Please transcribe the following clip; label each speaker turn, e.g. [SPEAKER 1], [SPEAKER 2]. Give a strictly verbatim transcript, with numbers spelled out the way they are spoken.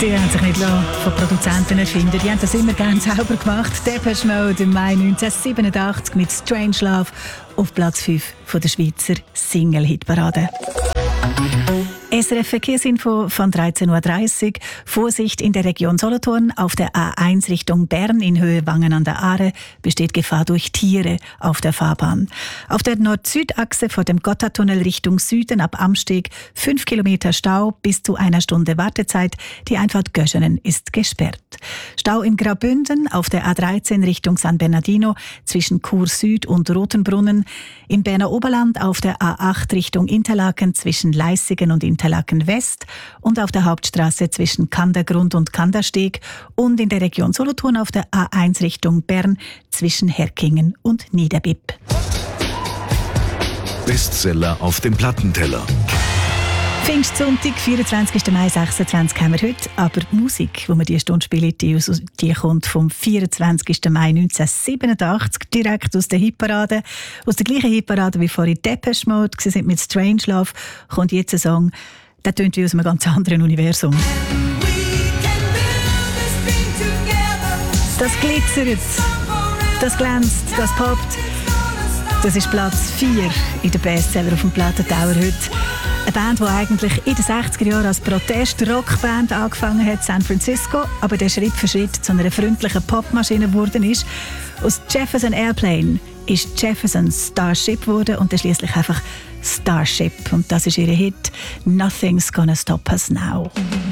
[SPEAKER 1] Die haben sich nicht von Produzenten erfinden. Die haben das immer gerne selber gemacht. Depeche Mode im Mai neunzehnhundertsiebenundachtzig mit «Strangelove» auf Platz fünf von der Schweizer Single-Hitparade. S R F Verkehrsinfo von dreizehn Uhr dreißig. Vorsicht in der Region Solothurn. Auf der A eins Richtung Bern in Höhe Wangen an der Aare besteht Gefahr durch Tiere auf der Fahrbahn. Auf der Nord-Süd-Achse vor dem Gotthardtunnel Richtung Süden ab Amsteg fünf Kilometer Stau bis zu einer Stunde Wartezeit. Die Einfahrt Göschenen ist gesperrt. Stau in Graubünden auf der A dreizehn Richtung San Bernardino zwischen Chur Süd und Rotenbrunnen. Im Berner Oberland auf der A acht Richtung Interlaken zwischen Leissigen und Interlaken West und auf der Hauptstraße zwischen Kandergrund und Kandersteg und in der Region Solothurn auf der A eins Richtung Bern zwischen Herkingen und Niederbipp.
[SPEAKER 2] Bestseller auf dem Plattenteller.
[SPEAKER 1] Pfingstsonntag, vierundzwanzigsten Mai sechsundzwanzig haben wir heute, aber die Musik, die wir diese Stunde spielen, die, die kommt vom vierundzwanzigsten Mai neunzehnhundertsiebenundachtzig, direkt aus der Hitparade. Aus der gleichen Hitparade wie vorhin Depeche Mode, sie sind mit «Strangelove», kommt jetzt ein Song, der tönt wie aus einem ganz anderen Universum. Das glitzert, das glänzt, das poppt. Das ist Platz vier in der Bestseller auf dem Plattentower heute. Eine Band, die eigentlich in den sechziger Jahren als Protest-Rockband angefangen hat, San Francisco, aber der Schritt für Schritt zu einer freundlichen Popmaschine geworden ist. Aus Jefferson Airplane ist Jefferson Starship geworden und dann schliesslich einfach Starship. Und das ist ihr Hit «Nothing's Gonna Stop Us Now».